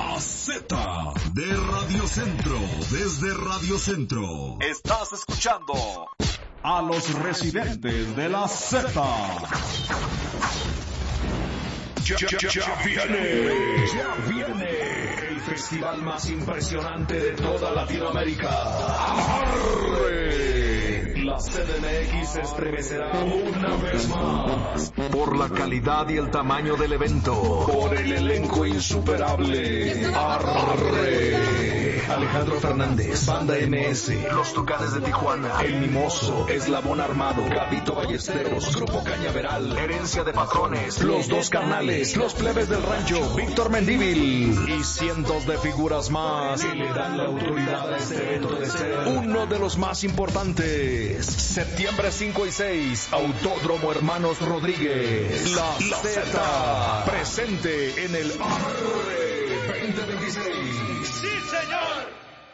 La Z de Radio Centro, desde Radio Centro. Estás escuchando a los residentes de la Z. Ya viene el festival más impresionante de toda Latinoamérica. ¡Arre! La CDMX se estremecerá una vez más por la calidad y el tamaño del evento, por el elenco insuperable. ¡Arre! Alejandro Fernández, Banda MS, Los Tucanes de Tijuana, El Mimoso, Eslabón Armado, Gabito Ballesteros, Grupo Cañaveral, Herencia de Patrones, Los Dos Carnales, Los Plebes del Rancho, Víctor Mendívil y cientos de figuras más que le dan la autoridad a este evento de ser uno de los más importantes. Septiembre 5 y 6, Autódromo Hermanos Rodríguez. La Z presente en el Arre 2026. ¡Sí, señor!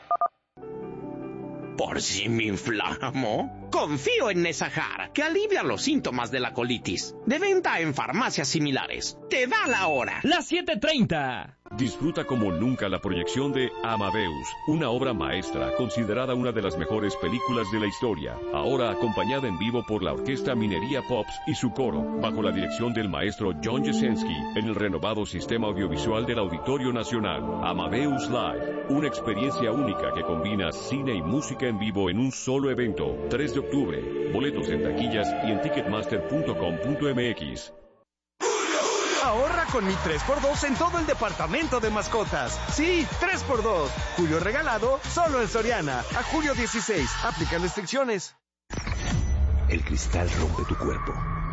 ¿Por si me inflamo? Confío en Nesajar, que alivia los síntomas de la colitis. De venta en farmacias similares. ¡Te da la hora! Las 7:30. Disfruta como nunca la proyección de Amadeus, una obra maestra considerada una de las mejores películas de la historia, ahora acompañada en vivo por la Orquesta Minería Pops y su coro, bajo la dirección del maestro John Jesensky, en el renovado sistema audiovisual del Auditorio Nacional. Amadeus Live, una experiencia única que combina cine y música en vivo en un solo evento. 3 de octubre, boletos en taquillas y en ticketmaster.com.mx. Ahorra con mi 3x2 en todo el departamento de mascotas. Sí, 3x2. Julio regalado, solo en Soriana. A julio 16. Aplican restricciones. El cristal rompe tu cuerpo.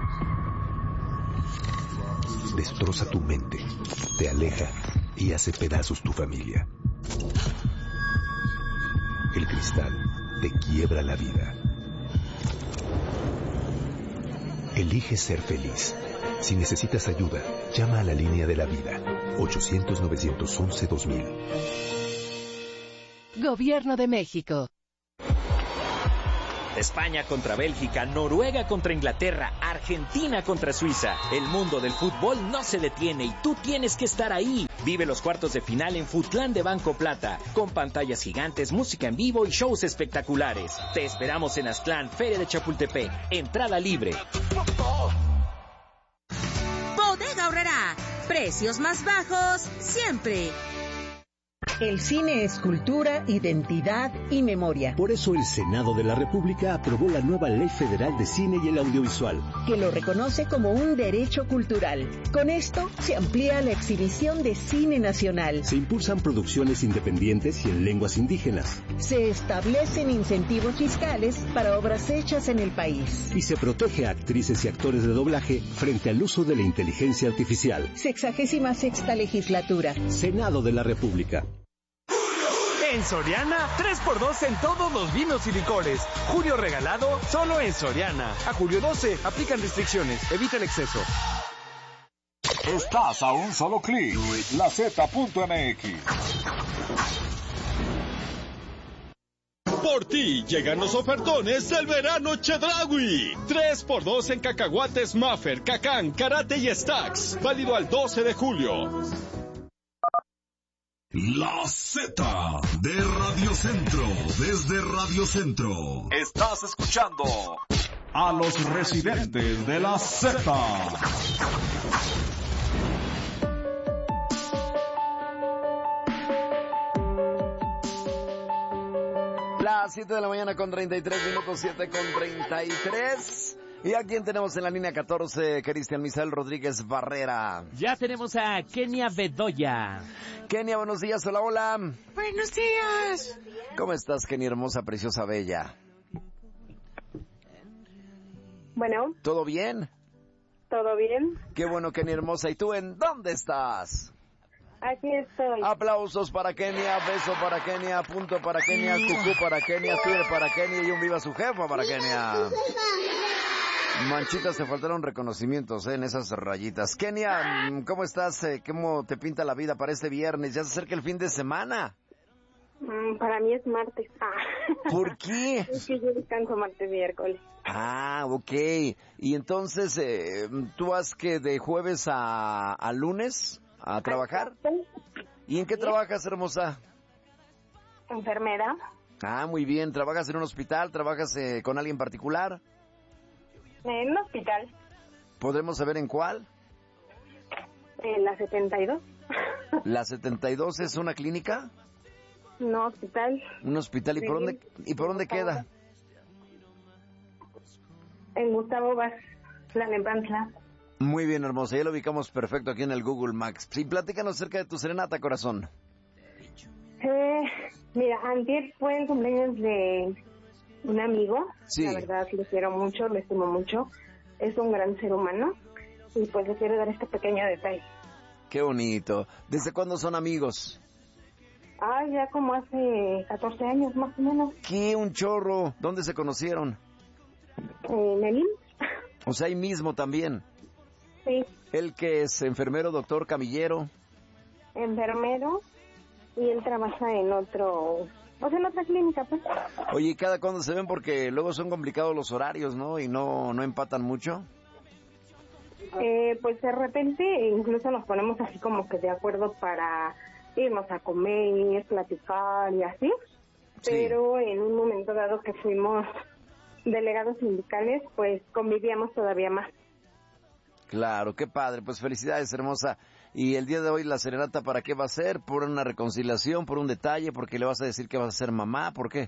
Destroza tu mente. Te aleja y hace pedazos tu familia. El cristal te quiebra la vida. Elige ser feliz. Si necesitas ayuda, llama a la línea de la vida. 800-911-2000. Gobierno de México. España contra Bélgica, Noruega contra Inglaterra, Argentina contra Suiza. El mundo del fútbol no se detiene y tú tienes que estar ahí. Vive los cuartos de final en Futlán de Banco Plata, con pantallas gigantes, música en vivo y shows espectaculares. Te esperamos en Aztlán, Feria de Chapultepec. Entrada libre. Bodega Aurrerá. Precios más bajos siempre. El cine es cultura, identidad y memoria. Por eso el Senado de la República aprobó la nueva Ley Federal de Cine y el Audiovisual, que lo reconoce como un derecho cultural. Con esto se amplía la exhibición de cine nacional. Se impulsan producciones independientes y en lenguas indígenas. Se establecen incentivos fiscales para obras hechas en el país. Y se protege a actrices y actores de doblaje frente al uso de la inteligencia artificial. 66ª legislatura. Senado de la República. En Soriana, 3x2 en todos los vinos y licores. Julio regalado, solo en Soriana. A julio 12, aplican restricciones. Evita el exceso. Estás a un solo clic. LaZ.mx. Por ti llegan los ofertones del verano Chedraui. 3x2 en cacahuates Maffer, Cacán, Karate y Stacks. Válido al 12 de julio. La Z de Radio Centro, desde Radio Centro. Estás escuchando a los residentes de la Z. Las 7 de la mañana con 33 minutos, 7 con 33. ¿Y a quién tenemos en la línea 14, Cristian Misael Rodríguez Barrera? Ya tenemos a Kenia Bedoya. Kenia, buenos días, hola, hola. Buenos días. ¿Cómo estás, Kenia, hermosa, preciosa, bella? Bueno. ¿Todo bien? ¿Todo bien? Qué bueno, Kenia, hermosa. ¿Y tú en dónde estás? Aquí estoy. Aplausos para Kenia, beso para Kenia, punto para Kenia, cucú para Kenia, tire para Kenia y un viva su jefa para Kenia. Manchitas, te faltaron reconocimientos en esas rayitas. Kenia, ¿cómo estás? ¿Cómo te pinta la vida para este viernes? Ya se acerca el fin de semana. Para mí es martes. ¿Por qué? Es que yo descanso martes, miércoles. Ok. Y entonces, ¿tú vas que de jueves a lunes a trabajar? ¿Y en qué trabajas, hermosa? Enfermera. Ah, muy bien. ¿Trabajas en un hospital? ¿Trabajas con alguien particular? En un hospital. ¿Podremos saber en cuál? En la 72. ¿La 72 es una clínica? No, hospital. Un hospital. ¿Y por dónde queda? En Gustavo Vaz, La Nepantla. Muy bien, hermosa. Ya lo ubicamos perfecto aquí en el Google Maps. Sí, platícanos acerca de tu serenata, corazón. Mira, antier fue el cumpleaños de un amigo. Sí. La verdad, lo quiero mucho, lo estimo mucho. Es un gran ser humano. Y pues le quiero dar este pequeño detalle. Qué bonito. ¿Desde cuándo son amigos? Ya como hace 14 años más o menos. ¿Qué? Un chorro. ¿Dónde se conocieron? En el IMSS. O sea, ahí mismo también. Sí. ¿Él que es enfermero, doctor, camillero? Enfermero. Y él trabaja en en otra clínica, pues. Oye, ¿y cada cuándo se ven? Porque luego son complicados los horarios, ¿no? Y no empatan mucho. Pues de repente incluso nos ponemos así como que de acuerdo para irnos a comer, platicar y así. Sí. Pero en un momento dado que fuimos delegados sindicales, pues convivíamos todavía más. Claro, qué padre. Pues felicidades, hermosa. Y el día de hoy la serenata, ¿para qué va a ser? ¿Por una reconciliación, por un detalle, porque le vas a decir que vas a ser mamá? ¿Por qué?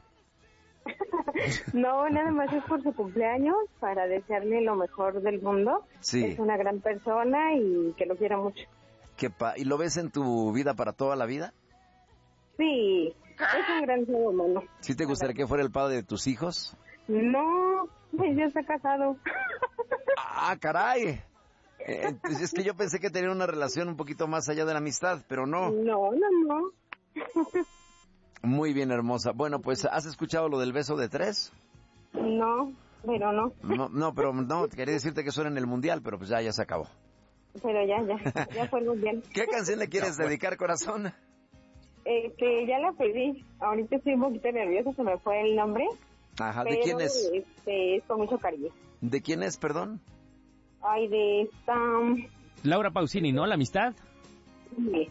No, nada más es por su cumpleaños, para desearle lo mejor del mundo. Sí. Es una gran persona y que lo quiero mucho. ¿Y lo ves en tu vida para toda la vida? Sí, es un gran ser humano. ¿Sí te gustaría que fuera el padre de tus hijos? No, pues ya está casado. ¡Ah, caray! Es que yo pensé que tenía una relación un poquito más allá de la amistad, pero no. No. Muy bien, hermosa. Bueno, pues, ¿has escuchado lo del beso de 3? No, pero no. No, quería decirte que eso era en el Mundial, pero pues ya se acabó. Pero ya fue el Mundial. ¿Qué canción le quieres dedicar, corazón? Ya la pedí. Ahorita estoy un poquito nerviosa, se me fue el nombre. Ajá, ¿de quién es? Es con mucho cariño. ¿De quién es, perdón? Ay, de esta... Laura Pausini, ¿no? ¿La amistad? Sí.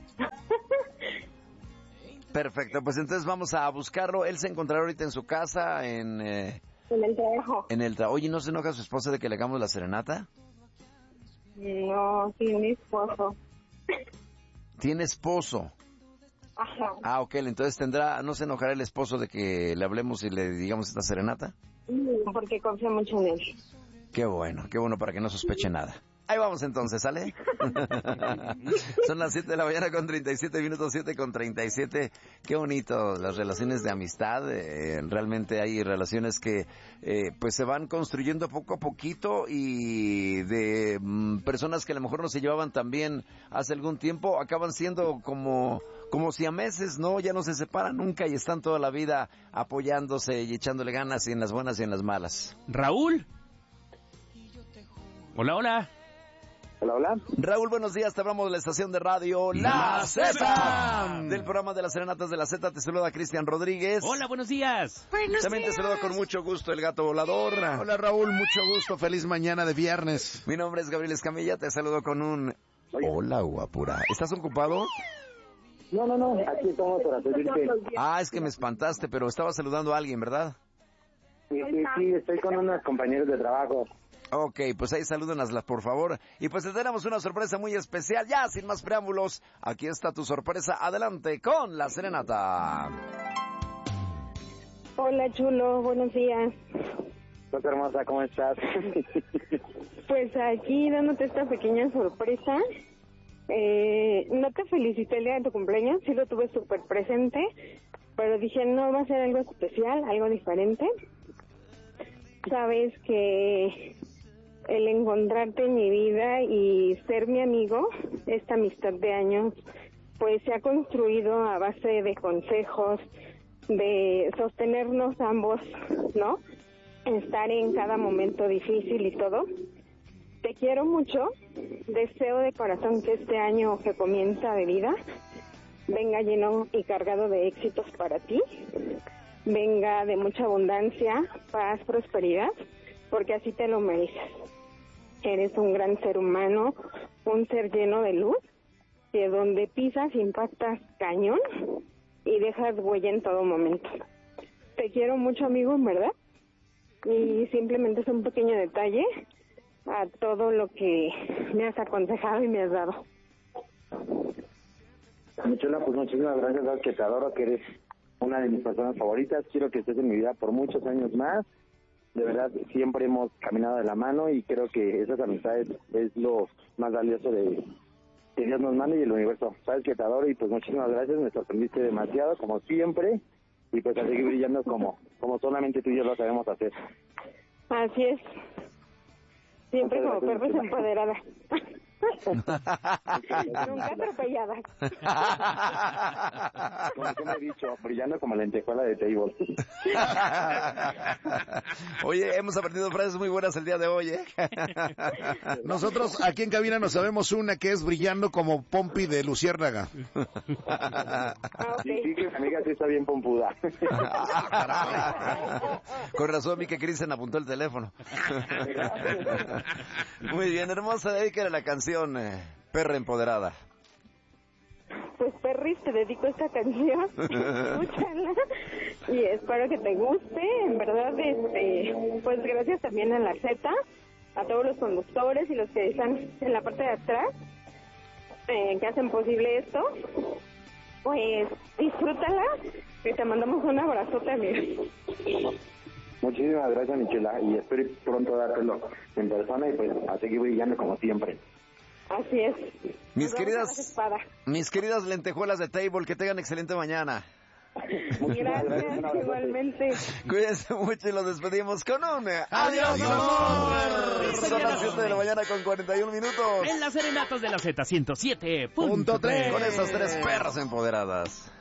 Perfecto, pues entonces vamos a buscarlo. Él se encontrará ahorita en su casa, en el trabajo. Oye, ¿no se enoja su esposa de que le hagamos la serenata? No, tiene esposo. ¿Tiene esposo? Ajá. Ah, ok, entonces ¿no se enojará el esposo de que le hablemos y le digamos esta serenata? Porque confía mucho en él. Qué bueno para que no sospeche nada. Ahí vamos entonces, ¿sale? Son las 7 de la mañana con 37 minutos, 7 con 37. Qué bonito las relaciones de amistad. Realmente hay relaciones que pues se van construyendo poco a poquito y de personas que a lo mejor no se llevaban tan bien hace algún tiempo, acaban siendo como siameses, ¿no? Ya no se separan nunca y están toda la vida apoyándose y echándole ganas y en las buenas y en las malas. Raúl. Hola. Hola. Raúl, buenos días, te hablamos de la estación de radio La Z. Del programa de las serenatas de la Z, te saluda Cristian Rodríguez. Hola, buenos días. También te saluda con mucho gusto el gato volador. Hola Raúl, mucho gusto, feliz mañana de viernes. Mi nombre es Gabriel Escamilla, te saludo con un... Hola, guapura. ¿Estás ocupado? No, aquí estamos para pedirte. Es que me espantaste, pero estaba saludando a alguien, ¿verdad? Sí, estoy con unos compañeros de trabajo. Ok, pues ahí salúdenlas, por favor. Y pues te tenemos una sorpresa muy especial. Ya, sin más preámbulos, aquí está tu sorpresa. Adelante con la serenata. Hola, chulo. Buenos días. Hola, hermosa. ¿Cómo estás? Pues aquí dándote esta pequeña sorpresa. No te felicité el día de tu cumpleaños. Sí lo tuve súper presente. Pero dije, no, va a ser algo especial, algo diferente. Sabes que el encontrarte en mi vida y ser mi amigo, esta amistad de años, pues se ha construido a base de consejos, de sostenernos ambos, ¿no? Estar en cada momento difícil y todo. Te quiero mucho, deseo de corazón que este año que comienza de vida venga lleno y cargado de éxitos para ti, venga de mucha abundancia, paz, prosperidad, porque así te lo mereces. Eres un gran ser humano, un ser lleno de luz que donde pisas impactas cañón y dejas huella en todo momento. Te quiero mucho, amigo, en verdad, y simplemente es un pequeño detalle a todo lo que me has aconsejado y me has dado. Mi chula, pues muchísimas gracias, sabes que te adoro, que eres una de mis personas favoritas, quiero que estés en mi vida por muchos años más, de verdad siempre hemos caminado de la mano y creo que esas amistades es lo más valioso de que Dios nos manda y el universo. Sabes que te adoro y pues muchísimas gracias, me sorprendiste demasiado como siempre y pues a seguir brillando como solamente tú y yo lo sabemos hacer. Así es, siempre como perros empoderadas. Nunca atropelladas. Como yo me he dicho, brillando como lentejuela de table. Oye, hemos aprendido frases muy buenas el día de hoy, ¿eh? Nosotros aquí en cabina nos sabemos una que es brillando como Pompi de Luciérnaga. Sí, que mi amiga sí está bien pompuda. Con razón, mi que Cristian apuntó el teléfono. Muy bien, hermosa, dedícale la canción, Perra Empoderada. Pues Perris, te dedico esta canción, escúchala y espero que te guste. En verdad, pues gracias también a la Z, a todos los conductores y los que están en la parte de atrás, que hacen posible esto. Pues disfrútala y te mandamos un abrazote, amigo. Muchísimas gracias, Michela, y espero pronto dártelo en persona y pues a seguir brillando como siempre. Así es. Mis queridas lentejuelas de table, que tengan excelente mañana. Gracias, igualmente. Cuídense mucho y los despedimos con un ¡Adiós, amor! Son las 7 de la mañana con 41 minutos. En las serenatas de la Z 107.3. Con esas tres perras empoderadas.